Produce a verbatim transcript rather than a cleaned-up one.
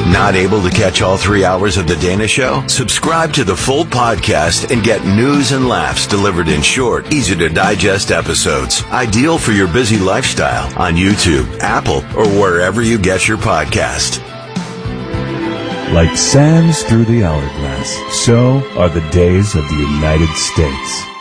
Not able to catch all three hours of The Dana Show? Subscribe to the full podcast and get news and laughs delivered in short, easy-to-digest episodes. Ideal for your busy lifestyle on YouTube, Apple, or wherever you get your podcast. Like sands through the hourglass, so are the days of the United States.